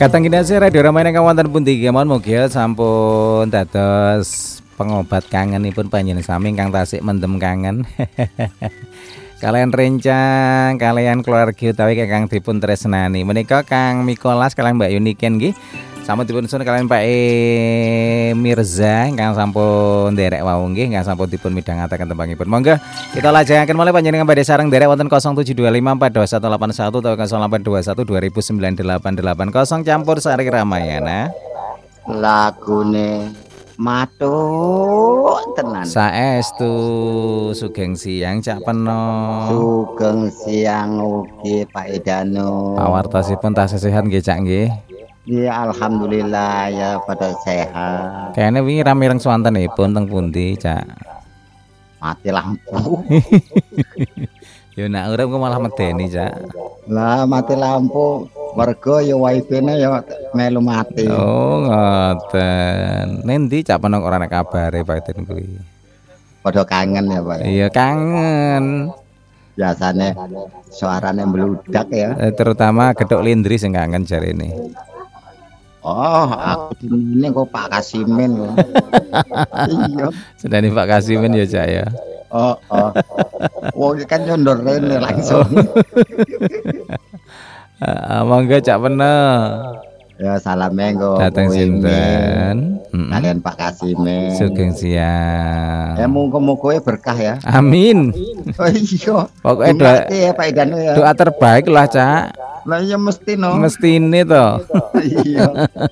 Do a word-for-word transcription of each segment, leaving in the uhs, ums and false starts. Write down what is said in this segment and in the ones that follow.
Katang kinasih Radio Ramayana kawanten pundi kemawon mugi sampun dados pengobat kangenipun panjenengan sami ingkang tasih mendem kangen. Kalian rencang, kalian keluarga utawi Kang dipun tresnani. Menika Kang Mikolas kalian Mbak Yuniken nggih. Sampun dipun sun kalian Pak E Mirza ingkang sampun nderek wau nggih, ingkang sampun dipun midhangetaken tembangipun. Monggo kita lajengaken malih panjenengan badhe sareng nderek wonten nol tujuh dua lima empat dua satu delapan satu atau nol delapan dua satu dua nol sembilan delapan delapan nol campur sari Ramayana. Lagune matuk tenan. Saestu sugeng siang Cak Peno. Sugeng siang ugi Pak Edano. Pawartosipun tasih sehat nggih Cak nggih. Ya alhamdulillah ya pada sehat. Kayaknya wingi ramireng swantenipun teng pundi Cak? Mati lampu. Yo nak urip kok malah medeni Cak. Lah mati lampu. Warga ya wifi-ne ya melu mati. Oh ngoten. Nendi Cak Peno ora ana kabare Pak Den kuwi. Padha kangen ya Pak. Iya kangen. Biasane suarane mbludak ya. Eh, terutama gedhok lindri sing kangen jarene. Oh, aku ini kok Pak Kasimin loh. Iya. Sedani Pak Kasimin ya Cak ya. Oh, oh. Wong kan nyondor rene langsung. Ah, monggo Cak Peno. Ya salame nggo. Dateng sinten? Kalian Pak Kasimin. Sugeng siang. Ya muga-muga berkah ya. Amin. Oh iya. Pokoknya doa ya Pak Idano ya. Doa terbaik lah Cak. Lah iya mesti no. Mesti ini toh. Iya.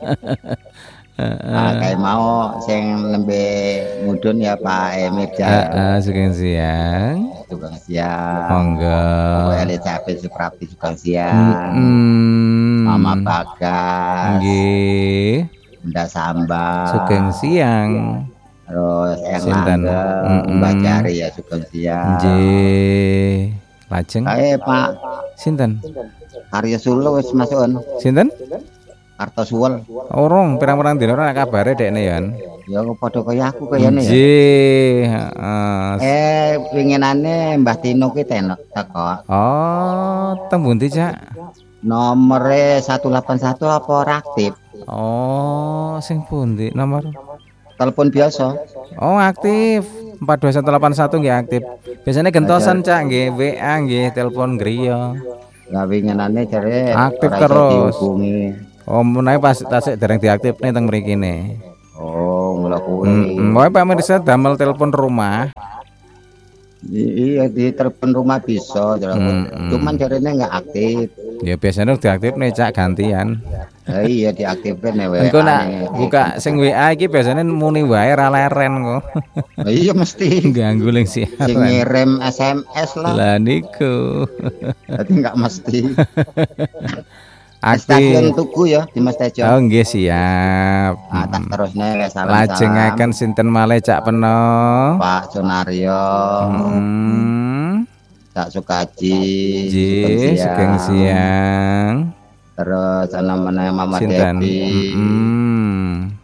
Ah kayak mau sing nembe mudun ya Pak Emir ya. Heeh, sugeng siang. Sugeng siang. Monggo. Elizabeth Suprapti sugeng siang. Hmm. Mama Bagas. Nggih. Ndak Sambal. Sugeng siang. Terus yang Sinten? Langga, Mbak Jari ya sugeng siang. Nggih. Lajeng. Kae Pak Sinten? Karya Solo wis masukan. Sinten? Kartosuwel. Orong pirang-pirang dina ora kabare dekne ya. Ya padha kaya aku kayane ya. Nggih, heeh. Eh winginane Mbah Tino ki tenok teko. Oh, teng pundi Cak? Nomere seratus delapan puluh satu apa ora aktif? Oh, sing pundi nomor? Telepon biasa. Oh, aktif. empat dua satu delapan satu nggih aktif. Biasanya gentosan Cak nggih, W A nggih, telepon griya. Lah winginane jare aktif terus. Oh, menawi pas tasik dereng diaktifne teng mrikine. Oh, ngono kuwi. Heeh, wae Pak Mirsa damel telepon rumah. Iya di telepon rumah bisa, hmm, cuman jarene enggak aktif. Ya biasanya diaktifne Cak gantian. Ya, iya diaktifkan ya W A. Engko nak buka sing W A iki biasanya muni wae ra leren kok. Iya mesti ganggu ling siaran. Sing ngirim S M S lah. Lah niku. Jadi enggak mesti. Aktif. Stasiun Tugu ya di Mas Tejo. Oh nggih siap. Ah tak terusne salam. Lajengaken sinten malih Cak Peno? Pak Sunaryo. Hmm. Cak Sukaji. Nggih, sugeng siang. Terus ana meneh Mama Devi. Heeh.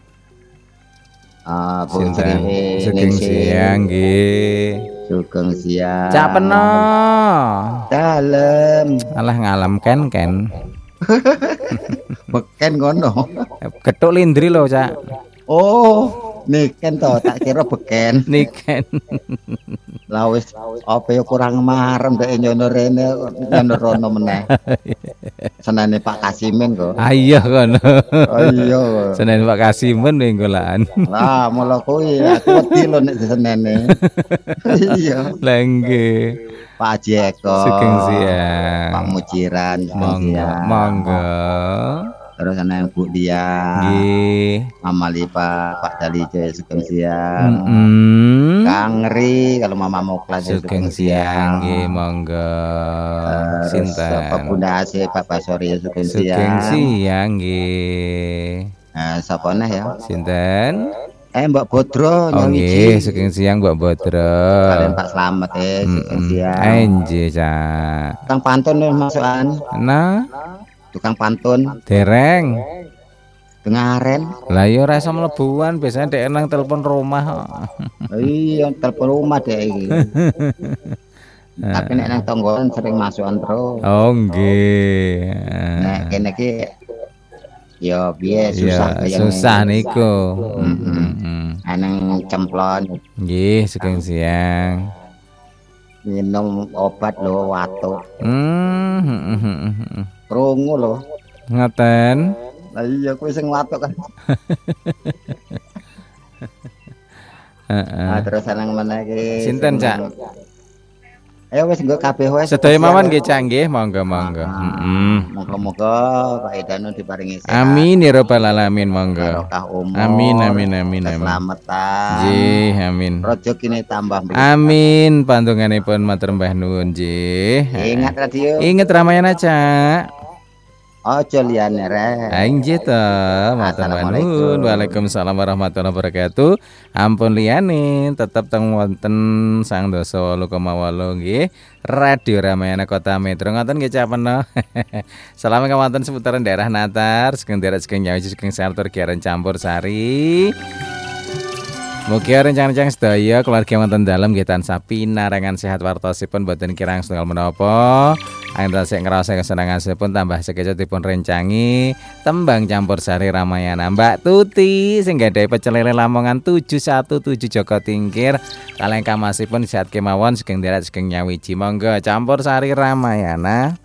Ah sinten? Sugeng siang nggih. Sugeng siang. Cak Peno. Dalem. Alah ngalem ken-ken. Beken ngono. Gethuk lindri lho, Cak. Oh, niken to, tak kira beken. Niken. Lah wis apa ya kurang marem dek nyono rene nyono rono meneh. Senane Pak Kasimin kok. Ah iya kono. Oh iya. Senane Pak Kasimin ning golaan. Lah mula kuwi aku wedi lho nek senene. Iya. Lah nggih. Pak Jeko. Sugeng siang. Pak Mujiran. Monggo. Monggo. Terus ana yang Bu Dia. Nggih. Mama Lipa, Pak Dalijo sugeng siang. Heeh. Kang Ri kalau Mama Muklas sugeng siang nggih monggo. Sinten? Pak Bunda Ase, Pak Basori sugeng siang. Sugeng siang nggih. Nah, sapa neh ya? Sinten? Eh Mbak Bodro oh nggih, sugeng siang Mbak Bodro. Kalian Pak Slamet eh sugeng siang. Enje Cak. Tukang pantun masukan. Nah, tukang pantun. Dereng. Dengaren. Lah ya ora iso mlebuan, biasanya dek nang telepon rumah. Iya, telepon rumah dek iki. Tapi nek nang tonggoan sering masukan terus. Oh nggih. Nek kene iki Ya piye susah Ya kaya susah niku. Heeh. Heeh. Aneng cemplon Nggih, sugeng siang. minum obat lho watuk. Hmm, heeh heeh heeh. Krungu lho. Ngoten. Lah iya kuwi sing watuk kan. Heeh. Ah terus aneng meneh iki Sinten, Cak? Ayo wis nggo kabeh wis. Sedaya mawon nggih canggih, monggo monggo. Heeh. Moga-moga Pak Edano diparingi sehat. Amin ya rabbal alamin, monggo. Barokah umur. Amin amin amin amin. Keselamatan. Nggih, amin. Rezekine tambah mriku. Amin, pantunganipun matur mbah nuwun nggih. Ingat radio. Ingat Ramayana, Cak. Aja liyane rek. Ah, inggih to, matur nuwun. Waalaikumsalam warahmatullahi wabarakatuh. Ampun liyane, tetep teng wonten Sang Dasa wolu koma wolu nggih. Radio Ramayana Kota Metro ngoten nggih Cak Peno. Salam kawonten seputaran daerah Natar, sugeng daerah sugeng Nyawi sugeng Sartor Kiaren Campur Sari. Mugi rencang-rencang sedaya keluarga wonten dalem nggih tansah pinarengan sehat wartosipun boten kirang setunggal menapa. Anggen tasih ngrasa kesenanganipun tambah sekecot dipun rencangi tembang campur sari Ramayana Mbak Tuti sing gadhahi pecel lele Lamongan tujuh satu tujuh Joko Tingkir kaleng kamasipun sehat kemawon sugeng darat sugeng nyawiji monggo campur sari Ramayana.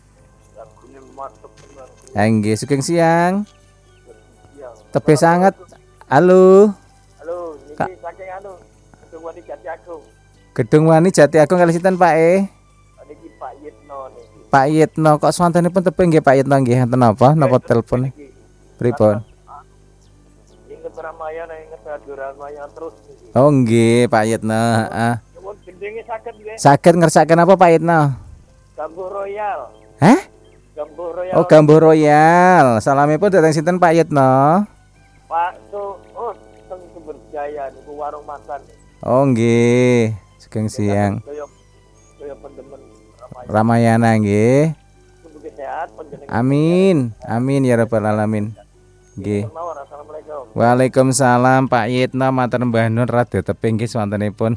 Nggih sugeng siang. Tepe sangat. Halo. Niki saking anu Gedung Wani Jati Agung. Gedung Wani Jati Agung kali sinten Pak E? Niki Pak Yitno niki. Pak Yitno kok swantenipun tebing nggih Pak Yitno nggih enten napa napa telepon? Pripun? Ingat Ramayana, ingat Radio Ramayana terus niki. Oh nggih Pak Yitno, heeh. Nyuwun gendenge saged nggih. Saged ngersakaken apa Pak Yitno? Gambuh Royal. Hah? Gambuh Royal. Oh Gambuh Royal. Salamipun dhateng sinten Pak Yitno? Pak Su oh teng Sumberjaya niku warung makan. Oh nggih. Sugeng siang. Kaya kaya pendemen Ramayana. Ramayana nggih. Mugi sehat panjenengan. Amin. Amin ya rabbal alamin. Nggih. Assalamualaikum. Waalaikumsalam Pak Yitno matur mbah nuwun rada teping nggih swantenipun.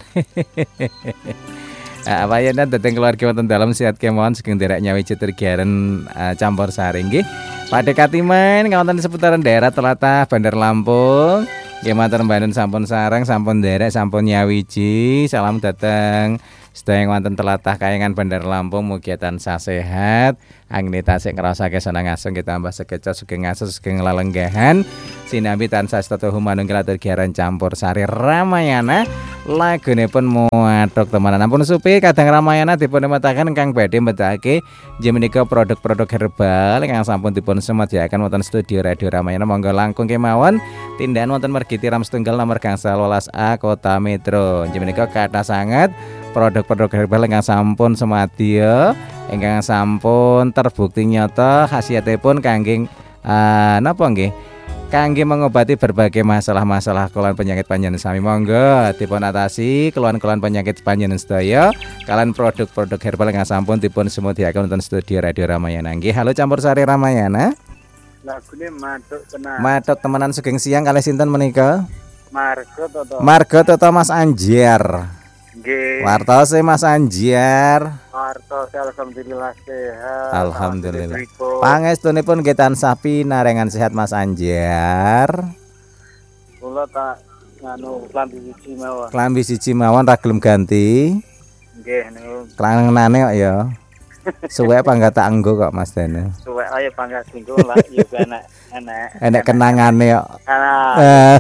Ah Pak Yitno dhateng keluarga wonten dalem sehat kemawon sugeng derek nyawi cetergiaren uh, campur sari nggih. Pada Katiman kawanten seputaran daerah Telatah Bandar Lampung. Nggih matur mbah nuwun sampun sareng sampun derek sampun nyawiji. Salam dateng sedaya wonten Telatah Kayangan Bandar Lampung mugi tansah sehat. Anggen tasih ngrasake seneng-aseng kita tambah sekecot sugeng asus sugeng lelenggahan. Sinambi tansah setata humanunggal atur giaran campur sari Ramayana. Lagunipun muathuk temenan ampun supi kadang Ramayana dipun metaken ingkang badhe mbedhake inggih menika produk-produk herbal ingkang sampun dipun sumedyaken wonten studio Radio Ramayana monggo langkung kemawon tindakan wonten mergi tiram setunggal nomor gangsal welas A Kota Metro inggih menika kathah sanget produk-produk herbal ingkang sampun sumadya ingkang sampun terbukti nyata khasiatipun kangge uh, napa nggih kangge mengobati berbagai masalah-masalah keluhan penyakit panjenengan sami monggo dipun atasi keluhan-keluhan penyakit panjenengan sedaya kalian produk-produk herbal ingkang sampun dipun sumedyaken wonten studio Radio Ramayana nggih halo campur sari Ramayana Lagune matuk tenan. matuk temenan sugeng siang kalih sinten menika Margo toto. Margo toto Mas Anjar Nggih. wartose Mas Anjar Harto alhamdulillah sehat. alhamdulillah pangestunipun nggih tansah pinarengan sehat Mas Anjar. Kula tak nganu klambi siji mawon. Klambi siji mawon ra gelem ganti. Nggih niku. Klangenane kok ya. Suwek apa enggak tak anggo kok Mas Dene. Suwek ae pangkat singgo lah ya enak enak. Enek kenangane kok. Ah.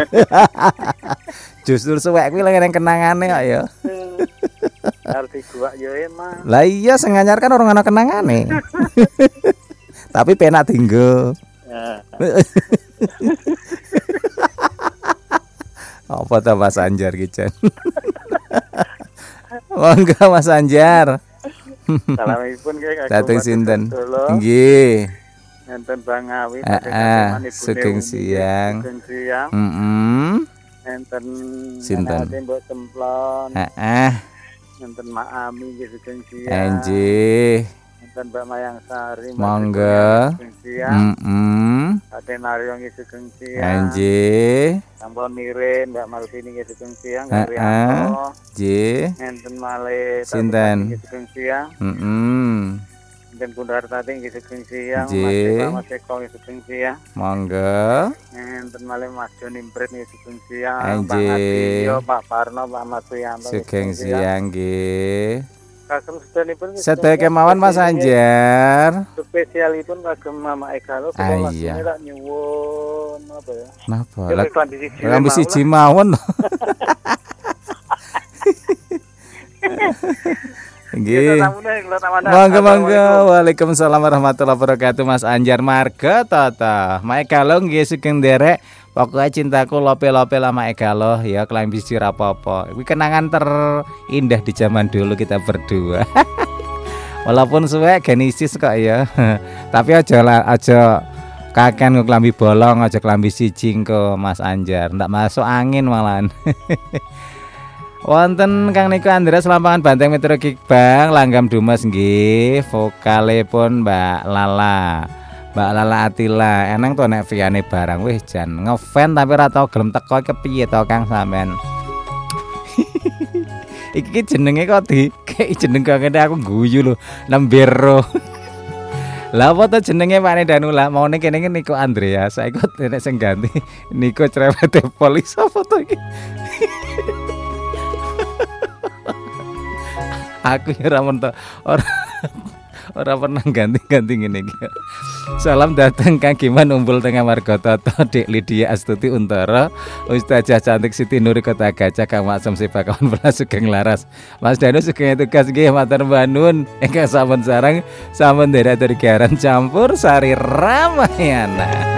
Justru suwek kuwi lek kenangane kok ya. Harus digua yo emang. Lah iya sing anyar kan orang ana kenangane. Tapi penak dinggo. Apa ta Mas Anjar ki Jan? Monggo Mas Anjar. Salamipun nggih Dateng sinten? Nggih. Enten Bang Awi Heeh, sugeng siang. Sugeng siang. Heeh. Enten Sinten? Mbok Templon. Heeh. Enten Mak Ami nggih sugeng siang. Enjih. Enten Mbak Mayang Sari. Monggo. Sugeng siang. Heeh. Aden Aryo nggih sugeng siang. Enjih. Sampun mirin Mbak Martini nggih sugeng siang. Heeh. Nggih. Enten malih Sinten? nggih sugeng siang. Heeh. Dan Bunda Hartati nggih sugeng siang, Mas Nggih. Eko, Mas Eko nggih sugeng siang. Monggo. Enten malih Mas Joni Imprit nggih sugeng siang, Pak Anjing. Ngatio, Pak Parno, Pak Mas Priyanto. nggih Sugeng sugeng siang. siang nggih. Kagem sedanipun nggih Sedaya sugeng siang. kemawon Mas Anjar. Spesialipun kagem Mama Eka lho, Ah, kula iya. lagune tak nyuwun apa ya? Napa? Ya Lah wis klambi siji. klambi mau siji lah. mawon. Nggih. Kita tamune kula tamana. Monggo monggo. Waalaikumsalam warahmatullahi wabarakatuh Mas Anjar Marga tata. Mae kalau nggih sugeng nderek. Pokoknya cintaku lope-lope lah Mae kalau ya klambi siji ra apa-apa. Kuwi kenangan terindah di zaman dulu kita berdua. Walaupun suwe genesis kok ya. Tapi aja lah aja kaken kok klambi bolong, aja klambi siji ke Mas Anjar. Ndak masuk angin malahan. Wonten Kang Niko Andreas Lampangan Banteng Metro Kickbang Langgam Dumas nggih, vokalipun Mbak Lala. Mbak Lala Atila, eneng to nek viyane barang wis jan ngefan tapi ora tau gelem teko kepiye to Kang sampean. Iki jenenge kok di kei jeneng kok ngene aku guyu lho, Lembero. Lah apa to jenenge Pak Danula? Mau ning kene Niko Andreas, saiki kok nek sing ganti Niko Cerewete Polis apa to iki? Aku ya ora mentok ora ora pernah ganti-ganti ngene iki. Salam datang Kang Giman Umbul Tengah Marga Toto, Dik Lydia Astuti Untara, Ustazah Cantik Siti Nuri Kota Gajah, Kang Maksum Sipakawan Belas Sugeng Laras. Mas Danu sugeng tugas nggih matur banun ingkang sampun sareng sampun ndherek dari Garan Campur Sari Ramayana.